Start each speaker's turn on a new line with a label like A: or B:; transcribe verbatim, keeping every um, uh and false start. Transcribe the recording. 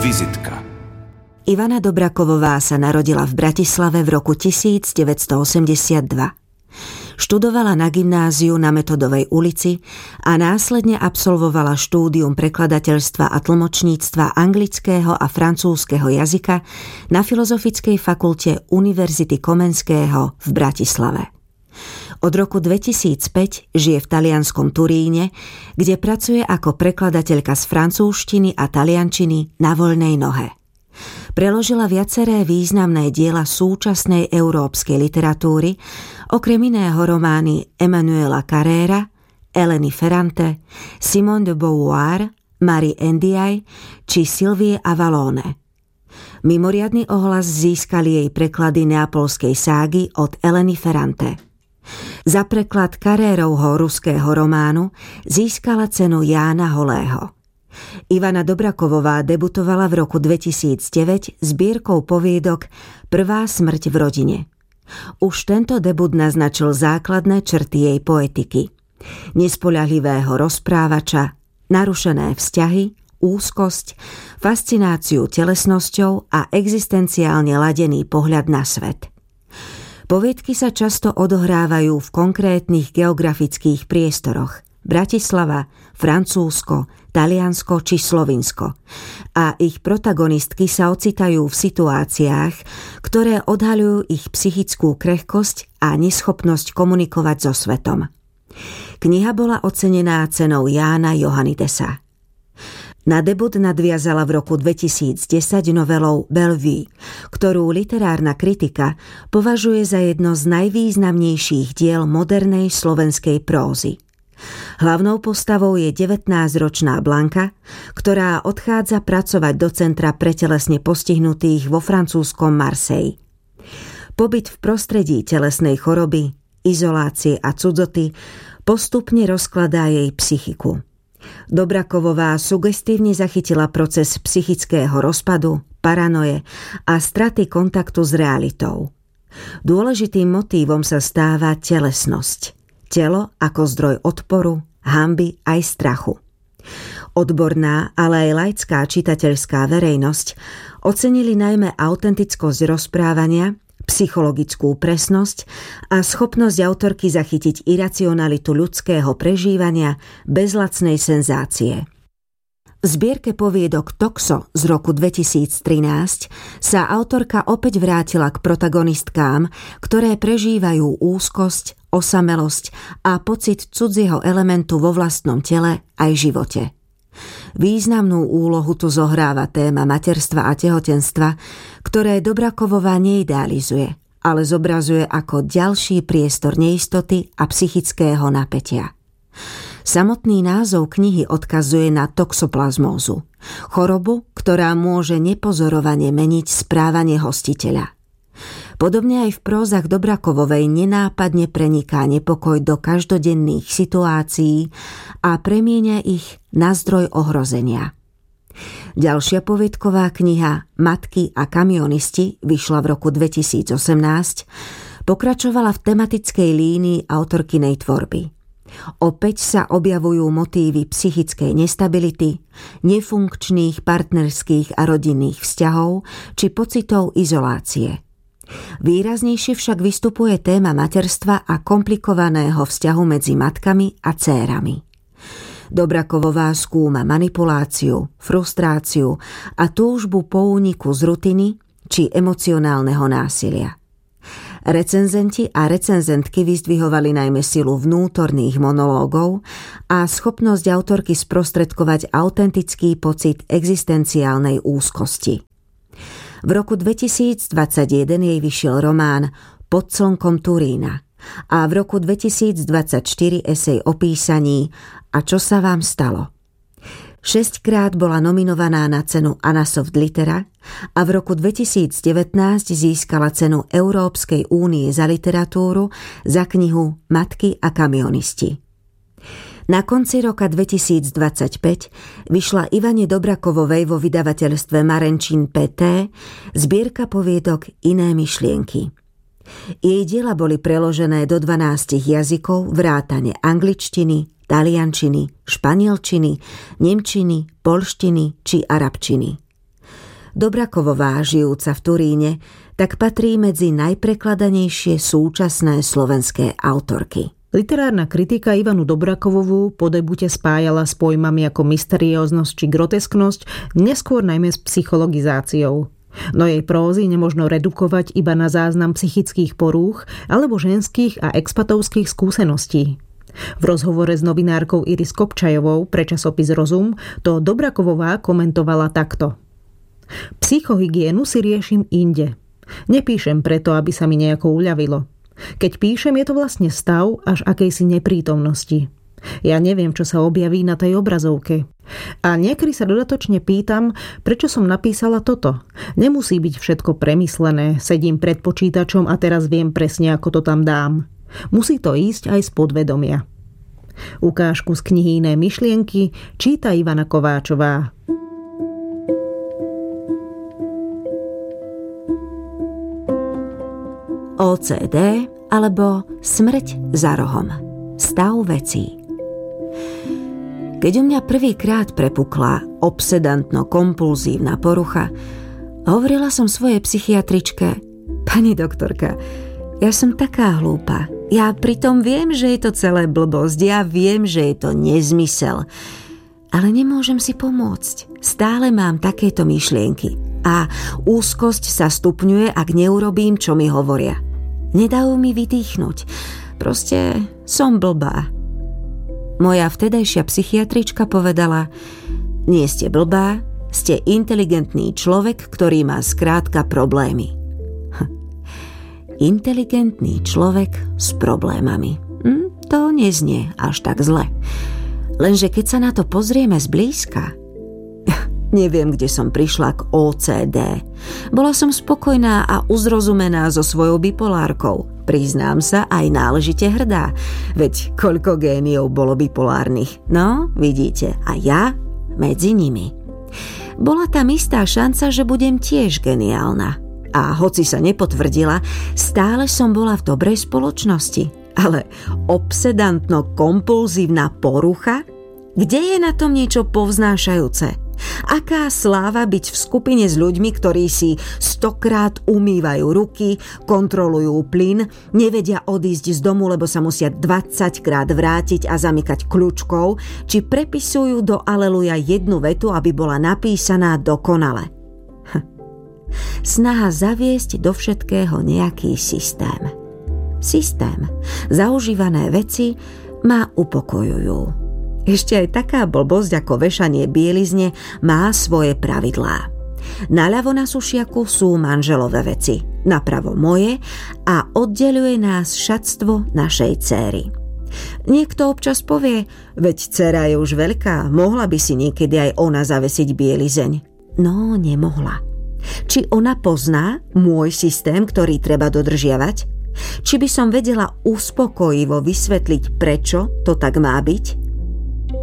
A: Vizitka.
B: Ivana Dobrakovová sa narodila v Bratislave v roku devätnásťstoosemdesiatdva. Študovala na gymnáziu na Metodovej ulici a následne absolvovala štúdium prekladateľstva a tlmočníctva anglického a francúzskeho jazyka na Filozofickej fakulte Univerzity Komenského v Bratislave. Od roku dvetisícpäť žije v talianskom Turíne, kde pracuje ako prekladateľka z francúzštiny a taliančiny na voľnej nohe. Preložila viaceré významné diela súčasnej európskej literatúry, okrem iného romány Emmanuela Carrera, Eleny Ferrante, Simone de Beauvoir, Marie Ndiaye či Sylvie Avalone. Mimoriadny ohlas získali jej preklady neapolskej ságy od Eleny Ferrante. Za preklad Carrérovho ruského románu získala cenu Jána Holého. Ivana Dobrakovová debutovala v roku dvetisícdeväť zbierkou poviedok Prvá smrť v rodine. Už tento debut naznačil základné črty jej poetiky. Nespoľahlivého rozprávača, narušené vzťahy, úzkosť, fascináciu telesnosťou a existenciálne ladený pohľad na svet. Poviedky sa často odohrávajú v konkrétnych geografických priestoroch Bratislava, Francúzsko, Taliansko či Slovinsko a ich protagonistky sa ocitajú v situáciách, ktoré odhaľujú ich psychickú krehkosť a neschopnosť komunikovať so svetom. Kniha bola ocenená cenou Jána Johannidesa. Na debut nadviazala v roku dvetisícdesať novelou Bellevue, ktorú literárna kritika považuje za jedno z najvýznamnejších diel modernej slovenskej prózy. Hlavnou postavou je devätnásťročná Blanka, ktorá odchádza pracovať do centra pre telesne postihnutých vo francúzskom Marseille. Pobyt v prostredí telesnej choroby, izolácie a cudzoty postupne rozkladá jej psychiku. Dobrakovová sugestívne zachytila proces psychického rozpadu, paranoje a straty kontaktu s realitou. Dôležitým motívom sa stáva telesnosť. Telo ako zdroj odporu, hanby aj strachu. Odborná, ale aj laická čitateľská verejnosť ocenili najmä autentickosť rozprávania, psychologickú presnosť a schopnosť autorky zachytiť iracionalitu ľudského prežívania bez lacnej senzácie. V zbierke poviedok Toxo z roku dvetisíctrinásť sa autorka opäť vrátila k protagonistkám, ktoré prežívajú úzkosť, osamelosť a pocit cudzieho elementu vo vlastnom tele aj živote. Významnú úlohu tu zohráva téma materstva a tehotenstva, ktoré Dobrakovová neidealizuje, ale zobrazuje ako ďalší priestor neistoty a psychického napätia. Samotný názov knihy odkazuje na toxoplazmózu, chorobu, ktorá môže nepozorovane meniť správanie hostiteľa. Podobne aj v prózach Dobrakovovej nenápadne preniká nepokoj do každodenných situácií a premieňa ich na zdroj ohrozenia. Ďalšia poviedková kniha Matky a kamionisti vyšla v roku dvetisícosemnásť, pokračovala v tematickej línii autorkynej tvorby. Opäť sa objavujú motívy psychickej nestability, nefunkčných partnerských a rodinných vzťahov či pocitov izolácie. Výraznejšie však vystupuje téma materstva a komplikovaného vzťahu medzi matkami a dcérami. Dobrakovová skúma manipuláciu, frustráciu a túžbu po úniku z rutiny či emocionálneho násilia. Recenzenti a recenzentky vyzdvihovali najmä silu vnútorných monológov a schopnosť autorky sprostredkovať autentický pocit existenciálnej úzkosti. V roku dvetisícdvadsaťjeden jej vyšiel román Pod slnkom Turína a v roku dvetisícdvadsaťštyri esej o písaní A čo sa vám stalo. Šesťkrát bola nominovaná na cenu Anna Soft Litera a v roku dvetisícdevätnásť získala cenu Európskej únie za literatúru za knihu Matky a kamionisti. Na konci roka dvetisícdvadsaťpäť vyšla Ivane Dobrakovovej vo vydavateľstve Marenčín pé té zbierka poviedok Iné myšlienky. Jej diela boli preložené do dvanástich jazykov vrátane angličtiny, taliančiny, španielčiny, nemčiny, poľštiny či arabčiny. Dobrakovová, žijúca v Turíne, tak patrí medzi najprekladanejšie súčasné slovenské autorky.
A: Literárna kritika Ivanu Dobrakovovú po debute spájala s pojmami ako mysterióznosť či grotesknosť, neskôr najmä s psychologizáciou. No jej prózy nemožno redukovať iba na záznam psychických porúch alebo ženských a expatovských skúseností. V rozhovore s novinárkou Iris Kopčajovou pre časopis Rozum to Dobrakovová komentovala takto. Psychohygienu si riešim inde. Nepíšem preto, aby sa mi nejako uľavilo. Keď píšem, je to vlastne stav až akejsi neprítomnosti. Ja neviem, čo sa objaví na tej obrazovke. A niekedy sa dodatočne pýtam, prečo som napísala toto. Nemusí byť všetko premyslené, sedím pred počítačom a teraz viem presne, ako to tam dám. Musí to ísť aj z podvedomia. Ukážku z knihy Iné myšlienky číta Ivana Kováčová.
B: ó cé dé alebo Smrť za rohom. Stav vecí. Keď u mňa prvýkrát prepukla obsedantno-kompulzívna porucha, hovorila som svojej psychiatričke: Pani doktorka, ja som taká hlúpa. Ja pritom viem, že je to celé blbosť. Ja viem, že je to nezmysel. Ale nemôžem si pomôcť. Stále mám takéto myšlienky. A úzkosť sa stupňuje, ak neurobím, čo mi hovoria. Nedajú mi vydýchnuť. Proste som blbá. Moja vtedajšia psychiatrička povedala: Nie ste blbá, ste inteligentný človek, ktorý má skrátka problémy. Hm. Inteligentný človek s problémami. Hm, to neznie až tak zle. Lenže keď sa na to pozrieme zblízka, neviem, kde som prišla k ó cé dé. Bola som spokojná a uzrozumená so svojou bipolárkou. Priznám sa, aj náležite hrdá. Veď koľko géniov bolo bipolárnych. No, vidíte, a ja medzi nimi. Bola tam istá šanca, že budem tiež geniálna. A hoci sa nepotvrdila, stále som bola v dobrej spoločnosti. Ale obsedantno-kompulzívna porucha? Kde je na tom niečo povznášajúce? Aká sláva byť v skupine s ľuďmi, ktorí si stokrát umývajú ruky, kontrolujú plyn, nevedia odísť z domu, lebo sa musia dvadsaťkrát vrátiť a zamykať kľúčkou, či prepisujú do aleluja jednu vetu, aby bola napísaná dokonale. Hm. Snaha zaviesť do všetkého nejaký systém. Systém. Zaužívané veci ma upokojujú. Ešte aj taká blbosť ako vešanie bielizne má svoje pravidlá. Naľavo na sušiaku sú manželové veci, napravo moje a oddeľuje nás šatstvo našej céry. Niekto občas povie: veď dcera je už veľká, mohla by si niekedy aj ona zavesiť bielizeň. No, nemohla. Či ona pozná môj systém, ktorý treba dodržiavať? Či by som vedela uspokojivo vysvetliť, prečo to tak má byť?